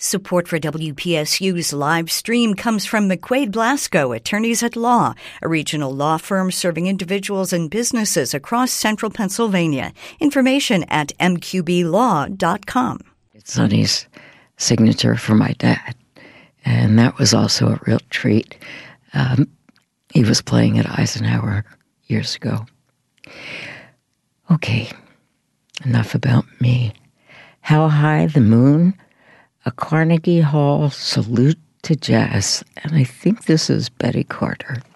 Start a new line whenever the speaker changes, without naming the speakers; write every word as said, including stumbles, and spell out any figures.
Support for W P S U's live stream comes from McQuaid Blasco, Attorneys at Law, a regional law firm serving individuals and businesses across central Pennsylvania. Information at m q b law dot com.
It's Sonny's signature for my dad, and that was also a real treat. Um, he was playing at Eisenhower years ago. Okay, enough about me. How High the Moon? A Carnegie Hall salute to jazz, and I think this is Betty Carter.